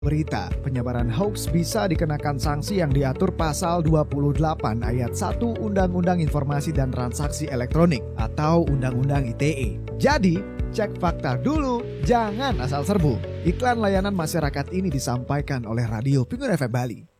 Berita penyebaran hoax bisa dikenakan sanksi yang diatur pasal 28 ayat 1 Undang-Undang Informasi dan Transaksi Elektronik atau Undang-Undang ITE. Jadi, cek fakta dulu, jangan asal serbu. Iklan layanan masyarakat ini disampaikan oleh Radio Pingun FM Bali.